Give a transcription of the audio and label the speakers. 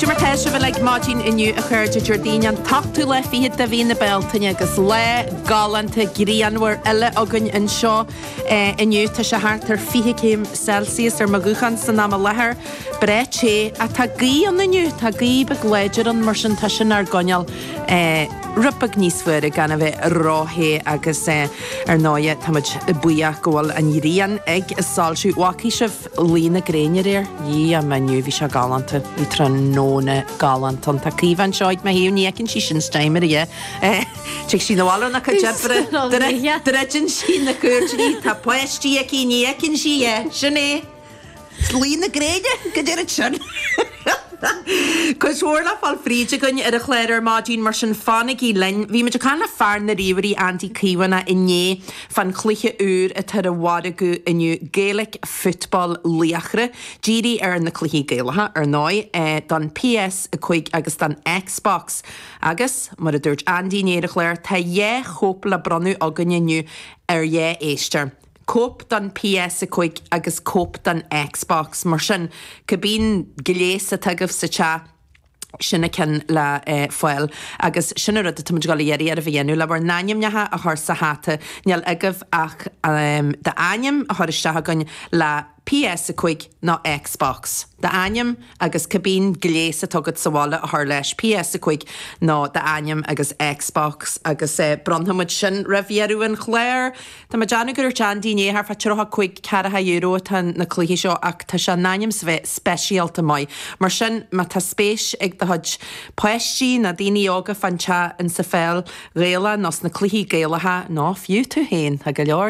Speaker 1: Martéis bh le mátín inniu a chuir de Jordían tachtú le fiad a bhí na beltaine agus le galanta gríanhar eile agan an seo inniu tá se háart ar 20 Celsius ar maguchan san ná lethir breit sé a tá gaí an inniu tá gaí be gléidir an mar sin tá sin ar goneal rupag níos fuair gan a bheith ráthé agus ar náide táid buíach gohfuil an rían ag is sáilsú wací sih lína gréine réir í a meniu bhí se galanta í tra nóna galant an taíhan seoid me híú nícinn sí sin steimir te sí nóhála na chu jebre dreitin sí na cuairtí tá poisttí a cí nícinn sí sinné lína gréide go dé sin. Cos hór le fáil fríide gunn ar a chléir ar mádín mar sin fánig í lein, bhí me canna fear na ríomhairí anti-cíhanna inné fan chluthe úr a tar a bhadagu inniu Gaelic football líachre, díri ar na cluichí Gaelatha ar náid don PS a chuig agus don Xbox. Agus, mar a dúirt Andy néir a chléir, tá chóp le bronú agan inniu ar éistear. Cóp don PS a chuig agus cóp don Xbox mar sin cabín giléas a tagah sa te sinna cin le foiil agus sinna rud a tuid go léirí ar a bhíonú le bhar náimnethe a th sa háta neall agah ach de aim a thuiriste gon le PS a chuig ná Xbox. De aim agus cabín gléas a tugad sa bhála a th leis PS a chuig ná de aim agus Xbox agus branthamid sin rahíarú an chléir. Tá ma deanna gur teandíné ar fa tuirtha chuig €40 tan na cluichí seo ach tá se náim bheith speisialta mai. Mar sin má tá spéis ag de thuid poisttí na daoine ága fan te in sa féil réala nás na cluichí Gaelatha ná fiú tú héin a go leor